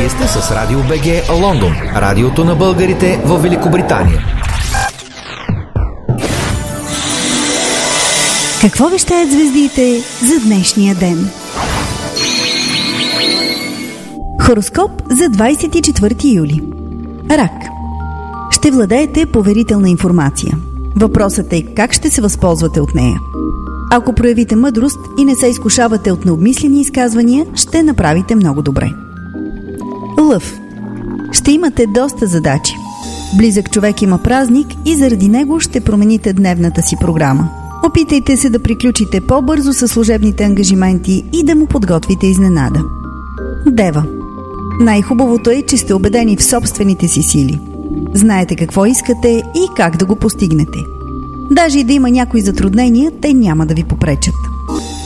Вие сте с Радио БГ Лондон, радиото на българите в Великобритания. Какво вещаят звездите за днешния ден? Хороскоп за 24 юли. Рак. Ще владеете поверителна информация. Въпросът е как ще се възползвате от нея. Ако проявите мъдрост и не се изкушавате от необмислени изказвания, ще направите много добре. Лъв. Ще имате доста задачи. Близък човек има празник и заради него ще промените дневната си програма. Опитайте се да приключите по-бързо със служебните ангажименти и да му подготвите изненада. Дева. Най-хубавото е, че сте убедени в собствените си сили. Знаете какво искате и как да го постигнете. Даже и да има някои затруднения, те няма да ви попречат.